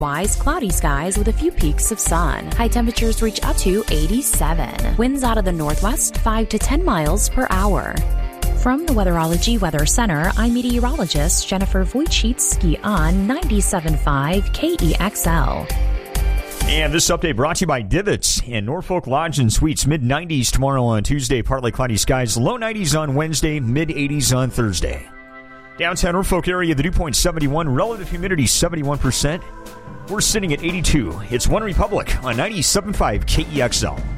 Otherwise, cloudy skies with a few peaks of sun. High temperatures reach up to 87. Winds out of the northwest 5 to 10 miles per hour. From the Weatherology Weather Center, I'm meteorologist Jennifer Wojcicki on 97.5 KEXL. And this update brought to you by Divots and Norfolk Lodge and Suites. Mid-90s tomorrow on Tuesday, partly cloudy skies. Low 90s on Wednesday, mid-80s on Thursday. Downtown Norfolk area, the dew point 71, relative humidity 71%. We're sitting at 82. It's One Republic on 97.5 KEXL.